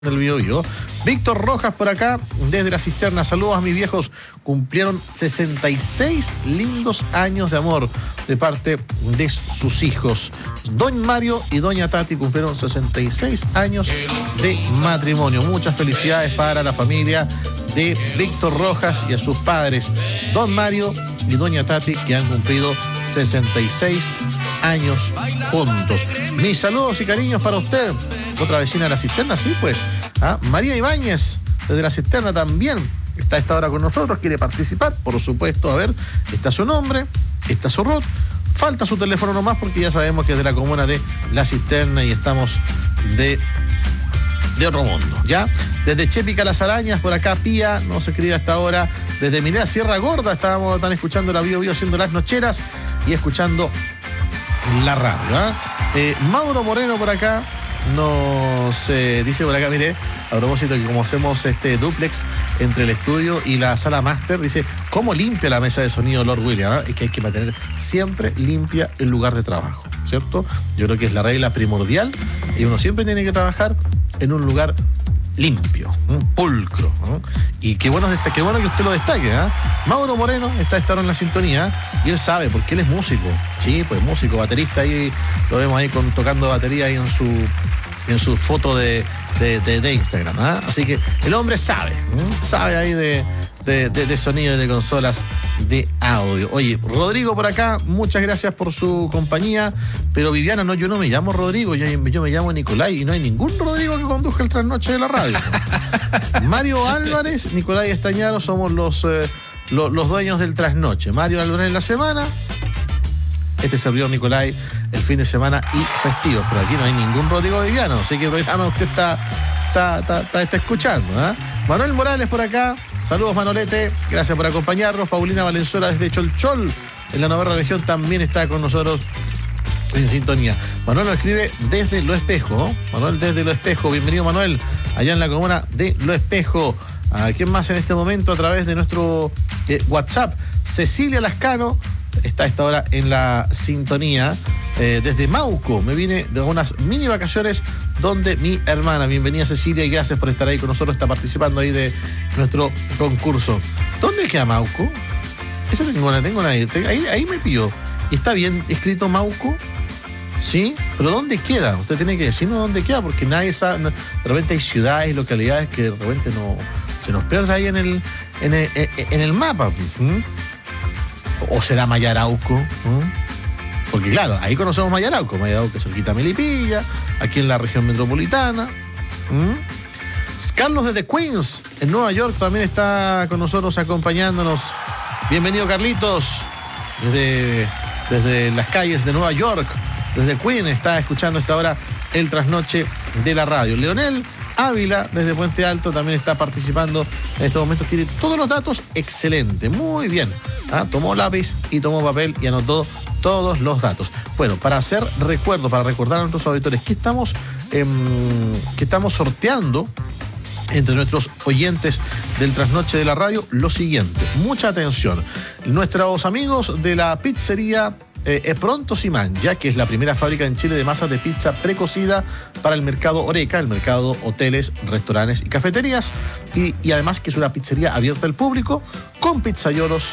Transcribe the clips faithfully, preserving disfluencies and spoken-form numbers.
del Biobío. Víctor Rojas por acá, desde la cisterna. Saludos a mis viejos. Cumplieron sesenta y seis lindos años de amor de parte de sus hijos. Don Mario y doña Tati cumplieron sesenta y seis años de matrimonio. Muchas felicidades para la familia de Víctor Rojas y a sus padres, Don Mario y doña Tati, que han cumplido sesenta y seis años juntos. Mis saludos y cariños para usted. Otra vecina de la cisterna, sí, pues. ¿Ah? María Ibáñez, desde la cisterna también, está a esta hora con nosotros, quiere participar, por supuesto. A ver, está su nombre, está su root. Falta su teléfono nomás porque ya sabemos que es de la comuna de La Cisterna y estamos de, de otro mundo, ¿ya? Desde Chepica Las Arañas, por acá Pía, no se escribe hasta ahora. Desde Minera Sierra Gorda, estábamos están escuchando la Bio Bio haciendo las nocheras y escuchando la radio, ¿eh? Eh, Mauro Moreno por acá. Nos eh, dice por acá, mire, a propósito que como hacemos este duplex entre el estudio y la sala máster, dice, ¿cómo limpia la mesa de sonido Lord William? ¿Eh? Es que hay que mantener siempre limpia el lugar de trabajo, ¿cierto? Yo creo que es la regla primordial y uno siempre tiene que trabajar en un lugar limpio, un pulcro, ¿no? Y qué bueno, qué bueno que usted lo destaque, ¿eh? Mauro Moreno está a estar en la sintonía y él sabe, porque él es músico, sí, pues músico, baterista, ahí lo vemos ahí con, tocando batería ahí en su en su foto de, de, de, de Instagram, ¿eh? Así que el hombre sabe, ¿eh? sabe ahí de, de, de, de sonido y de consolas de audio. Oye, Rodrigo por acá, muchas gracias por su compañía, pero Viviana, no, yo no me llamo Rodrigo, yo, yo me llamo Nicolai y no hay ningún Rodrigo que conduzca el trasnoche de la radio. Mario Álvarez, Nicolai Estañaro somos los, eh, los, los dueños del trasnoche. Mario Álvarez en la semana, este servidor Nicolai el fin de semana y festivos, pero aquí no hay ningún Rodrigo Viviano, así que el programa usted está, está, está, está, está escuchando, ¿eh? Manuel Morales por acá, saludos Manolete, gracias por acompañarnos. Paulina Valenzuela desde Cholchol, en la novena región, también está con nosotros en sintonía. Manuel nos escribe desde Lo Espejo, ¿no? Manuel desde Lo Espejo, bienvenido Manuel, allá en la comuna de Lo Espejo. ¿A quién más en este momento a través de nuestro eh, WhatsApp? Cecilia Lascano está a esta hora en la sintonía. Eh, desde Mauco, me vine de unas mini vacaciones donde mi hermana, bienvenida Cecilia y gracias por estar ahí con nosotros, está participando ahí de nuestro concurso. ¿Dónde queda Mauco? Eso tengo una, tengo una ahí, ahí me pilló. ¿Y está bien escrito Mauco? Sí, pero ¿dónde queda? Usted tiene que decirnos dónde queda porque nadie sabe, no, de repente hay ciudades y localidades que de repente no se nos pierde ahí en el, en el, en el mapa. ¿Mm? ¿O será Mayarauco? ¿Mm? Porque claro, ahí conocemos Mayarauco, Mayarauco es cerquita Melipilla, aquí en la región metropolitana. ¿Mm? Carlos desde Queens, en Nueva York, también está con nosotros acompañándonos. Bienvenido Carlitos, desde, desde las calles de Nueva York, desde Queens, está escuchando esta hora el trasnoche de la radio. Leonel Ávila, desde Puente Alto, también está participando en estos momentos, tiene todos los datos, excelente, muy bien. ¿Ah? Tomó lápiz y tomó papel y anotó todos los datos. Bueno, para hacer recuerdo, para recordar a nuestros auditores que estamos, eh, que estamos sorteando entre nuestros oyentes del trasnoche de la radio, lo siguiente, mucha atención. Nuestros amigos de la pizzería eh, Epronto Simanja, que es la primera fábrica en Chile de masas de pizza precocida para el mercado Oreca, el mercado hoteles, restaurantes y cafeterías, y, y además que es una pizzería abierta al público con pizzaiolos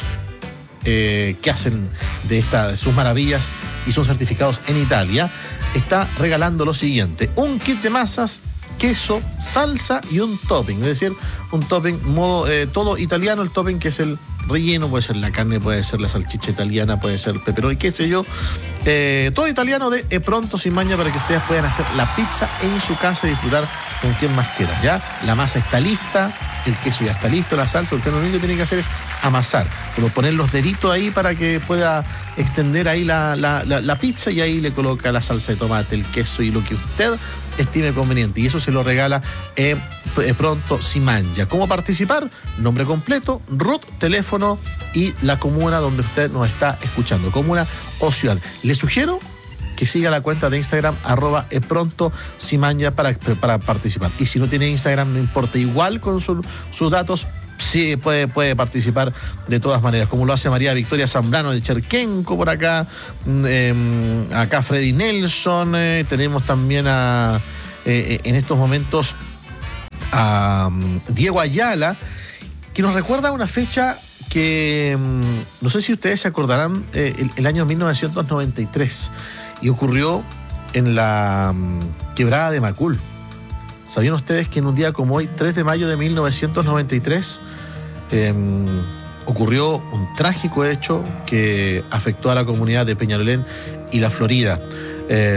Eh, que hacen de, esta, de sus maravillas y son certificados en Italia. Está regalando lo siguiente: un kit de masas, queso, salsa y un topping, es decir, un topping modo eh, todo italiano, el topping que es el relleno, puede ser la carne, puede ser la salchicha italiana, puede ser el pepperoni, qué sé yo, eh, todo italiano de Epronto Simanja para que ustedes puedan hacer la pizza en su casa y disfrutar con quien más quiera, ¿ya? La masa está lista, el queso ya está listo, la salsa, usted lo único que tiene que hacer es amasar, pero poner los deditos ahí para que pueda extender ahí la, la, la, la pizza y ahí le coloca la salsa de tomate, el queso y lo que usted estime conveniente, y eso se lo regala eh, Epronto Simanja. ¿Cómo participar? Nombre completo, root, teléfono y la comuna donde usted nos está escuchando, comuna o ciudad. Le sugiero que siga la cuenta de Instagram arroba Epronto Simanja para, para participar. Y si no tiene Instagram, no importa, igual con su, sus datos sí puede, puede participar de todas maneras, como lo hace María Victoria Zambrano de Cherquenco por acá, eh, acá Freddy Nelson, eh, tenemos también a, eh, en estos momentos a um, Diego Ayala, que nos recuerda una fecha que um, no sé si ustedes se acordarán, eh, el, el año mil novecientos noventa y tres, y ocurrió en la um, quebrada de Macul. ¿Sabían ustedes que en un día como hoy, tres de mayo de mil novecientos noventa y tres, eh, ocurrió un trágico hecho que afectó a la comunidad de Peñalolén y La Florida? Eh,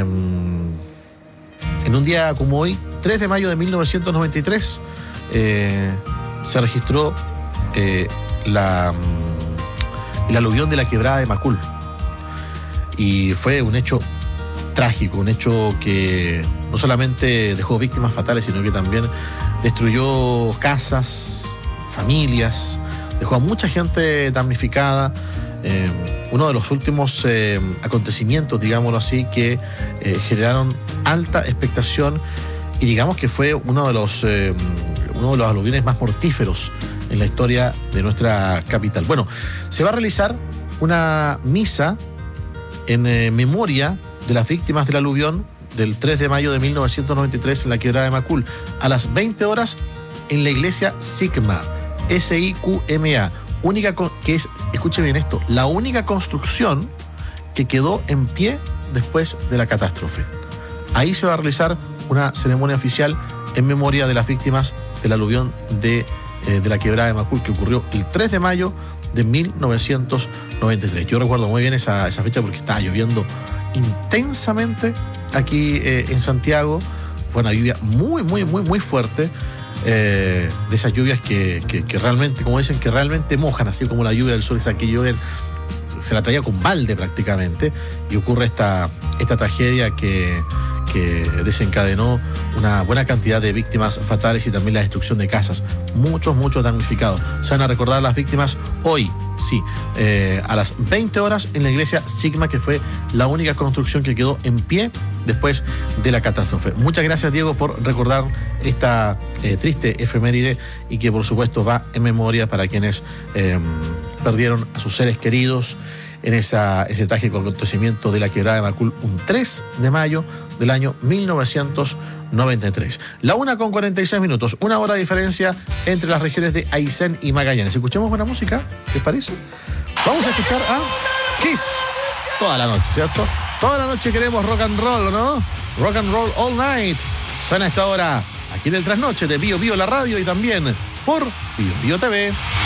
en un día como hoy, tres de mayo de mil novecientos noventa y tres, eh, se registró eh, la, el aluvión de la quebrada de Macul. Y fue un hecho trágico, un hecho que no solamente dejó víctimas fatales, sino que también destruyó casas, familias, dejó a mucha gente damnificada. Eh, uno de los últimos eh, acontecimientos, digámoslo así, que eh, generaron alta expectación, y digamos que fue uno de los eh, uno de los aluviones más mortíferos en la historia de nuestra capital. Bueno, se va a realizar una misa en eh, memoria de las víctimas del aluvión del tres de mayo de mil novecientos noventa y tres en la quebrada de Macul, a las veinte horas en la iglesia Sigma, S I Q M A, única que es, escuche bien esto, la única construcción que quedó en pie después de la catástrofe. Ahí se va a realizar una ceremonia oficial en memoria de las víctimas del aluvión de, eh, de la quebrada de Macul, que ocurrió el tres de mayo de mil novecientos noventa y tres. Yo recuerdo muy bien esa, esa fecha porque estaba lloviendo intensamente aquí eh, en Santiago. Fue una lluvia muy, muy, muy, muy fuerte. Eh, de esas lluvias que, que, que realmente, como dicen, que realmente mojan, así como la lluvia del sur, esa que llueve, se la traía con balde prácticamente, y ocurre esta, esta tragedia que, que desencadenó una buena cantidad de víctimas fatales y también la destrucción de casas, muchos, muchos damnificados. Se van a recordar las víctimas hoy, sí, eh, a las veinte horas en la iglesia Sigma, que fue la única construcción que quedó en pie después de la catástrofe. Muchas gracias, Diego, por recordar esta eh, triste efeméride, y que por supuesto va en memoria para quienes eh, perdieron a sus seres queridos en esa, ese trágico acontecimiento de la quebrada de Macul, un tres de mayo del año mil novecientos noventa y tres. La una con cuarenta y seis minutos, una hora de diferencia entre las regiones de Aysén y Magallanes. ¿Escuchamos buena música? ¿Les parece? Vamos a escuchar a Kiss toda la noche, ¿cierto? Toda la noche queremos rock and roll, ¿no? Rock and roll all night. Suena a esta hora aquí en el Trasnoche de Bio Bio la radio, y también por Bio Bio T V.